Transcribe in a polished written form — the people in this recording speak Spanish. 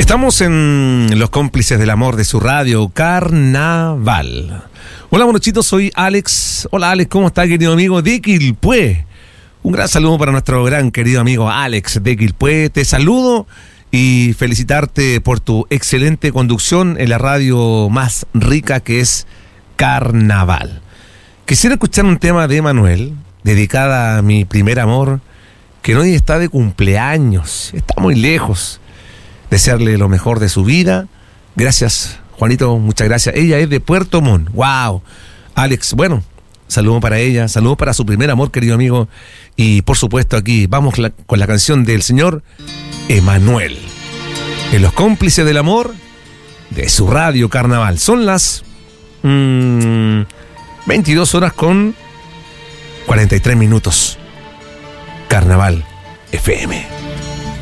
Estamos en Los Cómplices del Amor de su radio, Carnaval. Hola, monochitos, soy Alex. Hola, Alex, ¿cómo está, querido amigo de Quilpué? Un gran saludo para nuestro gran querido amigo Alex de Quilpué. Te saludo y felicitarte por tu excelente conducción en la radio más rica que es Carnaval. Quisiera escuchar un tema de Emanuel, dedicada a mi primer amor, que hoy está de cumpleaños, está muy lejos. Desearle lo mejor de su vida. Gracias, Juanito, muchas gracias. Ella es de Puerto Montt. ¡Wow! Alex, bueno, saludo para ella, saludo para su primer amor, querido amigo. Y por supuesto aquí vamos con la canción del señor Emanuel, en Los Cómplices del Amor de su radio Carnaval. Son las 22 horas con 43 minutos. Carnaval FM.